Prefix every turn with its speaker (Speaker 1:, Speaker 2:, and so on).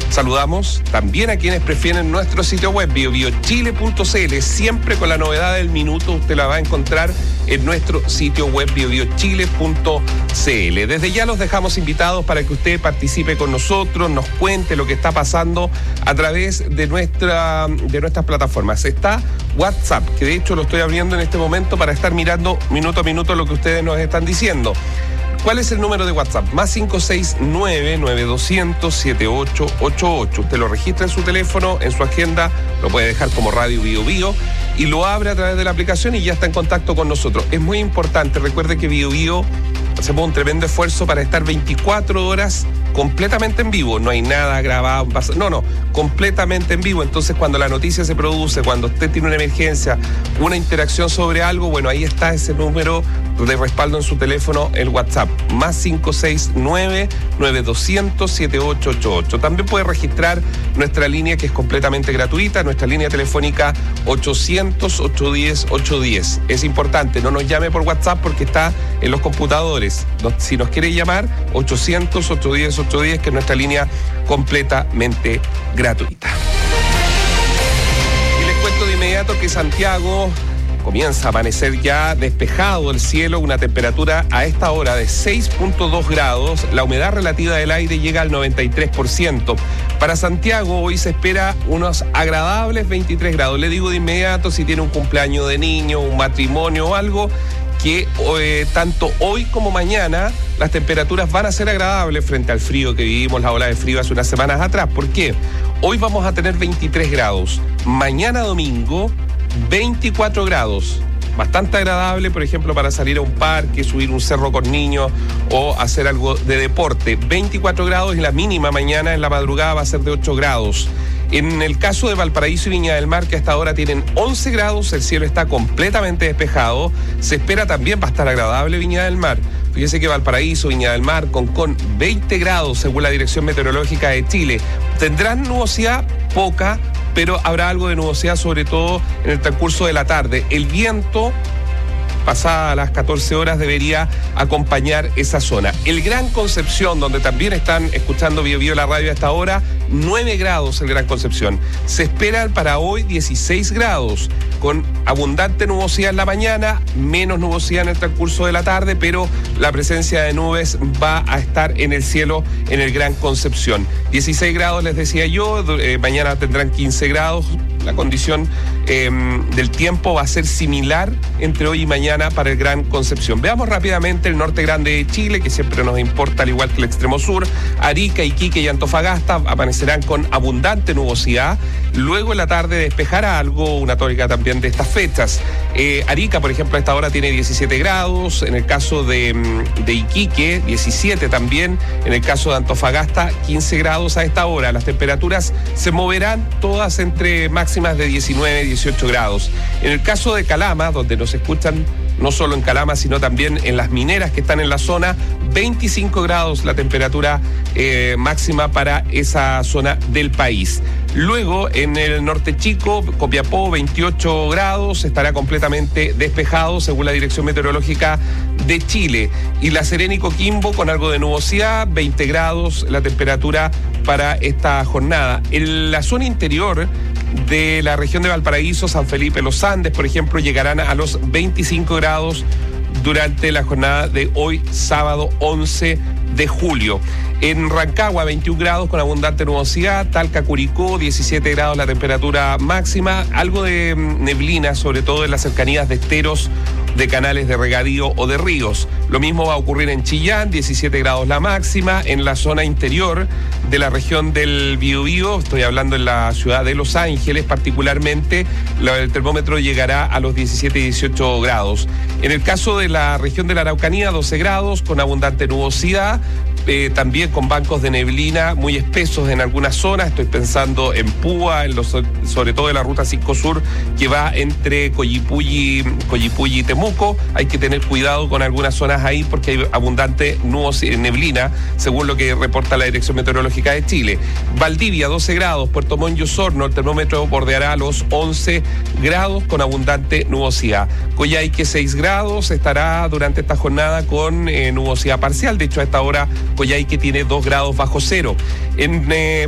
Speaker 1: Saludamos también a quienes prefieren nuestro sitio web biobiochile.cl, siempre con la novedad del minuto. Usted la va a encontrar en nuestro sitio web biobiochile.cl. Desde ya los dejamos invitados para que usted participe con nosotros, nos cuente lo que está pasando a través de nuestras plataformas. Está WhatsApp, que de hecho lo estoy abriendo en este momento para estar mirando minuto a minuto lo que ustedes nos están diciendo. ¿Cuál es el número de WhatsApp? Más 569-9200-7888. Usted lo registra en su teléfono, en su agenda, lo puede dejar como Radio Bio Bio y lo abre a través de la aplicación y ya está en contacto con nosotros. Es muy importante, recuerde que Bio Bio hacemos un tremendo esfuerzo para estar 24 horas completamente en vivo. No hay nada grabado, completamente en vivo. Entonces, cuando la noticia se produce, cuando usted tiene una emergencia, una interacción sobre algo, bueno, ahí está ese número de respaldo en su teléfono, el WhatsApp, más 569-9200-7888. También puede registrar nuestra línea, que es completamente gratuita, nuestra línea telefónica 800-810-810. Es importante, no nos llame por WhatsApp porque está en los computadores. Si nos quiere llamar, 800-810-810, que es nuestra línea completamente gratuita. Y les cuento de inmediato que Santiago comienza a amanecer ya despejado el cielo, una temperatura a esta hora de 6.2 grados, la humedad relativa del aire llega al 93%. Para Santiago hoy se espera unos agradables 23 grados. Le digo de inmediato, si tiene un cumpleaños de niño, un matrimonio o algo, que tanto hoy como mañana las temperaturas van a ser agradables frente al frío que vivimos, la ola de frío hace unas semanas atrás. ¿Por qué? Hoy vamos a tener 23 grados, mañana domingo 24 grados, bastante agradable, por ejemplo, para salir a un parque, subir un cerro con niños o hacer algo de deporte. 24 grados y la mínima mañana en la madrugada va a ser de 8 grados. En el caso de Valparaíso y Viña del Mar, que hasta ahora tienen 11 grados, el cielo está completamente despejado. Se espera también va a estar agradable Viña del Mar. Fíjese que Valparaíso, Viña del Mar, con 20 grados según la Dirección Meteorológica de Chile. Tendrán nubosidad poca, pero habrá algo de nubosidad, sobre todo en el transcurso de la tarde. El viento, pasada las 14 horas, debería acompañar esa zona. El Gran Concepción, donde también están escuchando Bio Bio la radio a esta hora, 9 grados el Gran Concepción. Se esperan para hoy 16 grados, con abundante nubosidad en la mañana, menos nubosidad en el transcurso de la tarde, pero la presencia de nubes va a estar en el cielo en el Gran Concepción. 16 grados les decía yo, mañana tendrán 15 grados. La condición del tiempo va a ser similar entre hoy y mañana para el Gran Concepción. Veamos rápidamente el norte grande de Chile, que siempre nos importa, al igual que el extremo sur. Arica, Iquique y Antofagasta amanecerán con abundante nubosidad. Luego en la tarde despejará algo, una tónica también de estas fechas. Arica, por ejemplo, a esta hora tiene 17 grados. En el caso de Iquique, 17 también. En el caso de Antofagasta, 15 grados a esta hora. Las temperaturas se moverán todas entre máximas de 19, 18 grados. En el caso de Calama, donde nos escuchan no solo en Calama, sino también en las mineras que están en la zona, 25 grados la temperatura máxima para esa zona del país. Luego, en el norte chico, Copiapó, 28 grados, estará completamente despejado según la Dirección Meteorológica de Chile. Y La Serena y Coquimbo, con algo de nubosidad, 20 grados la temperatura para esta jornada. En la zona interior de la región de Valparaíso, San Felipe, Los Andes, por ejemplo, llegarán a los 25 grados durante la jornada de hoy, sábado 11 de julio. En Rancagua, 21 grados con abundante nubosidad. Talca, Curicó, 17 grados la temperatura máxima. Algo de neblina, sobre todo en las cercanías de esteros, de canales de regadío o de ríos. Lo mismo va a ocurrir en Chillán, 17 grados la máxima. En la zona interior de la región del Biobío, estoy hablando en la ciudad de Los Ángeles particularmente, el termómetro llegará a los 17 y 18 grados. En el caso de la región de la Araucanía, 12 grados con abundante nubosidad. También con bancos de neblina muy espesos en algunas zonas. Estoy pensando en Púa, sobre todo en la ruta 5 Sur, que va entre Coyipulli y Temuco. Hay que tener cuidado con algunas zonas ahí porque hay abundante neblina, según lo que reporta la Dirección Meteorológica de Chile. Valdivia, 12 grados. Puerto Montt y Osorno, el termómetro bordeará los 11 grados con abundante nubosidad. Coyhaique, 6 grados, estará durante esta jornada con nubosidad parcial. De hecho, a esta hora Coyhaique tiene 2 grados bajo cero. En